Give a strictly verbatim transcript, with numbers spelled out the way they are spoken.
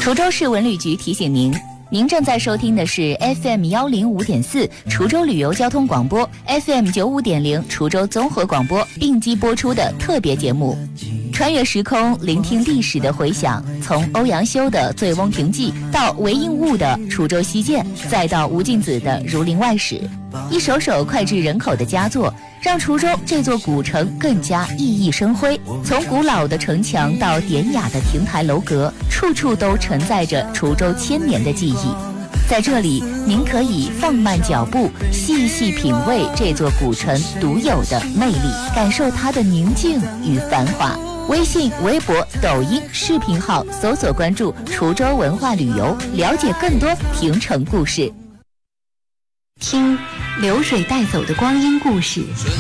滁州市文旅局提醒您，您正在收听的是 F M 一零五点四 滁州旅游交通广播 F M 九五点零 滁州综合广播并机播出的特别节目，穿越时空，聆听历史的回响，从欧阳修的《醉翁亭记》到韦应物的《滁州西涧》，再到吴敬梓的《儒林外史》，一首首脍炙人口的佳作，让滁州这座古城更加熠熠生辉。从古老的城墙到典雅的亭台楼阁，处处都承载着滁州千年的记忆。在这里，您可以放慢脚步，细细品味这座古城独有的魅力，感受它的宁静与繁华。微信、微博、抖音视频号搜索关注滁州文化旅游，了解更多亭城故事。听流水带走的光阴故事，